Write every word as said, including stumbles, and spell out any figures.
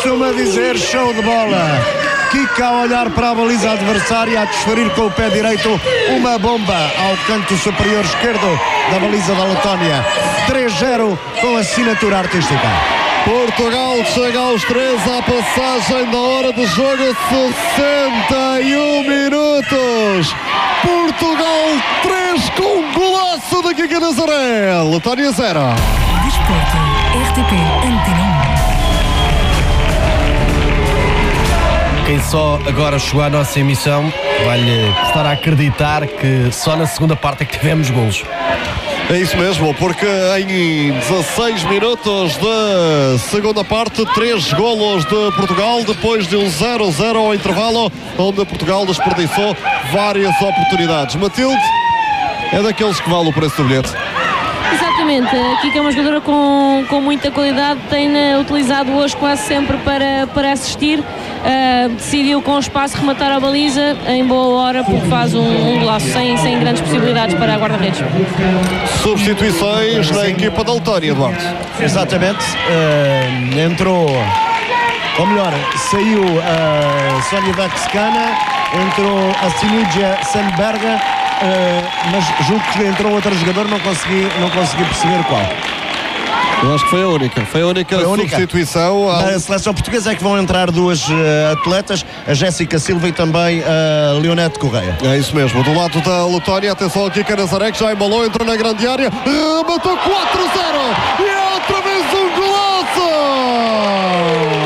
costuma dizer, show de bola. Kika a olhar para a baliza adversária, a desferir com o pé direito uma bomba ao canto superior esquerdo da baliza da Letónia. três zero com assinatura artística. Portugal chega aos três à passagem da hora de jogo, sessenta e um minutos. Portugal três com um golaço da Kika Nazaré. Letónia zero. Desporto, R T P Antena um. Quem só agora chegou à nossa emissão vai-lhe custar a acreditar que só na segunda parte é que tivemos golos. É isso mesmo, porque em dezasseis minutos da segunda parte, três golos de Portugal, depois de um zero a zero ao intervalo, onde Portugal desperdiçou várias oportunidades. Matilde, é daqueles que vale o preço do bilhete. Exatamente, a Kika é uma jogadora com, com muita qualidade, tem utilizado hoje quase sempre para, para assistir. Uh, decidiu com o espaço rematar a baliza em boa hora, porque faz um, um golaço sem, sem grandes possibilidades para a guarda-redes. Substituições na equipa da Letónia, Eduardo. Exatamente, uh, entrou, ou melhor, saiu a Sónia Vaxcana, entrou a Sinidja Sandberga, uh, mas julgo que entrou outro jogador, não consegui, não consegui perceber qual. Eu acho que foi a única, foi a única, foi a única. substituição. Na seleção portuguesa é que vão entrar duas uh, atletas, a Jéssica Silva e também a Leonete Correia. É isso mesmo, do lado da Letónia, atenção aqui Kika Nazaré, que já embalou, entrou na grande área, rematou quatro a zero e outra vez um golaço!